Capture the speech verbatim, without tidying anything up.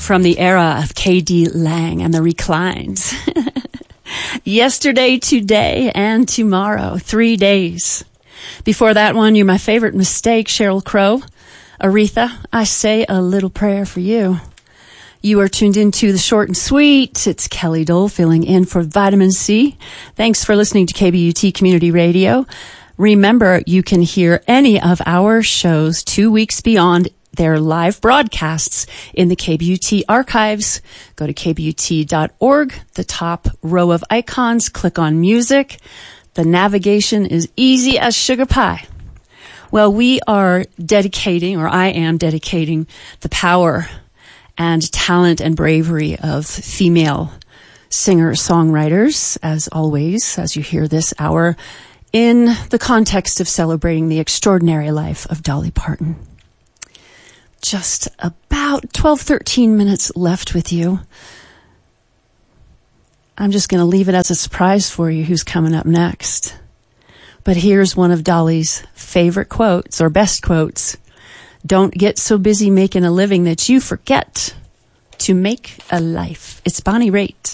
from the era of K D Lang and the Reclines. Yesterday, today, and tomorrow. Three days. Before that one, You're My Favorite Mistake, Sheryl Crow. Aretha, I Say a Little Prayer for You. You are tuned into The Short and Sweet. It's Kelly Dole filling in for Vitamin C. Thanks for listening to K B U T Community Radio. Remember, you can hear any of our shows two weeks beyond their live broadcasts in the K B U T archives. Go to k b u t dot org, the top row of icons, click on music. The navigation is easy as sugar pie. Well, we are dedicating, or I am dedicating, the power and talent and bravery of female singer-songwriters, as always, as you hear this hour, in the context of celebrating the extraordinary life of Dolly Parton. Just about twelve, thirteen minutes left with you. I'm just going to leave it as a surprise for you who's coming up next. But here's one of Dolly's favorite quotes, or best quotes. Don't get so busy making a living that you forget to make a life. It's Bonnie Raitt.